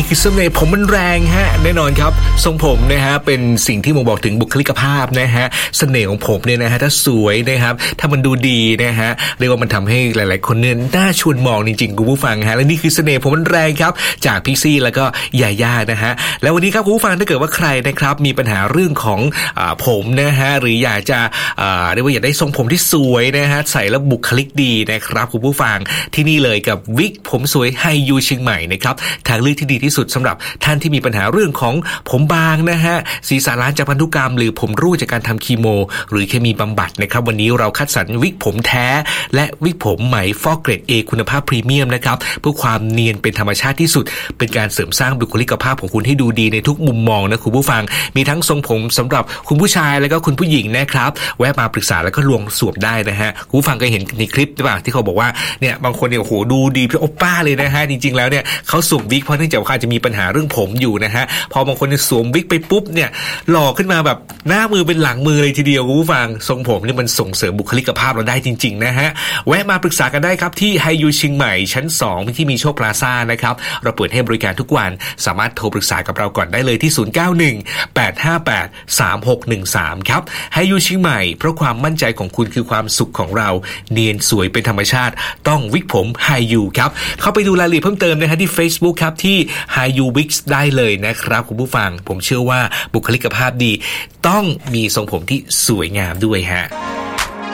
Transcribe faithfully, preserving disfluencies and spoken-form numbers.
นี่คือเสน่ห์ผมมันแรงฮะแน่นอนครับทรงผมนะฮะเป็นสิ่งที่บ่งบอกถึงบุคลิกภาพนะฮะเสน่ห์ของผมเนี่ยนะฮะถ้าสวยนะครับถ้ามันดูดีนะฮะเรียกว่ามันทำให้หลายๆคนเนี่ยน่าชวนมองจริงๆคุณผู้ฟังฮะและนี่คือเสน่ห์ผมมันแรงครับจากพิกซี่แล้วก็ยาย่านะฮะแล้ววันนี้ครับคุณผู้ฟังถ้าเกิดว่าใครนะครับมีปัญหาเรื่องของอ่าผมนะฮะหรืออยากจะอ่าเรียกว่าอยากได้ทรงผมที่สวยนะฮะใส่แล้วบุคลิกดีนะครับคุณผู้ฟังที่นี่เลยกับวิกผมสวยไฮยูเชียงใหม่นะครับทางเลือกที่ดีที่สุดสำหรับท่านที่มีปัญหาเรื่องของผมบางนะฮะศีรษะล้านจากพันธุกรรมหรือผมร่วงจากการทำคีโมหรือเคมีบำบัดนะครับวันนี้เราคัดสรรวิกผมแท้และวิกผมไหมฟอกเกรด A คุณภาพพรีเมียมนะครับเพื่อความเนียนเป็นธรรมชาติที่สุดเป็นการเสริมสร้างบุคลิกภาพของคุณให้ดูดีในทุกมุมมองนะคุณผู้ฟังมีทั้งทรงผมสำหรับคุณผู้ชายแล้วก็คุณผู้หญิงนะครับแวะมาปรึกษาแล้วก็ลองสวมได้นะฮะคุณผู้ฟังก็เห็นในคลิปใช่ป่ะที่เขาบอกว่าเนี่ยบางคนเนี่ยโอ้โหดูดีพี่โอป้าเลยนะฮะจริงๆแล้วเนี่ยเขาสวมวิกเพราะเนื่องจากว่าจะมีปัญหาเรื่องผมอยู่นะฮะพอบางคนสวมวิกไปปุ๊บเนี่ยหล่อขึ้นมาแบบหน้ามือเป็นหลังมือเลยทีเดียวคุณผู้ฟังทรงผมนี่มันส่งเสริมบุคลิกภาพเราได้จริงๆนะฮะแวะมาปรึกษากันได้ครับที่ไฮยูเชียงใหม่ชั้นสองที่มีโชคพลาซ่านะครับเราเปิดให้บริการทุกวันสามารถโทรปรึกษากับเราก่อนได้เลยที่ศูนย์ เก้า หนึ่ง แปด ห้า แปด สาม หก หนึ่ง สามครับไฮยูเชียงใหม่เพราะความมั่นใจของคุณคือความสุขของเราเนียนสวยเป็นธรรมชาติต้องวิกผมไฮยูครับเข้าไปดูรายละเอียดเพิ่มเติมนะฮะที่ Facebook ครับที่ Hayu Wigs ได้เลยนะครับคุณผู้ฟังผมเชื่อว่าบุคลิกภาพดีต้องมีทรงผมที่สวยงามด้วยฮะ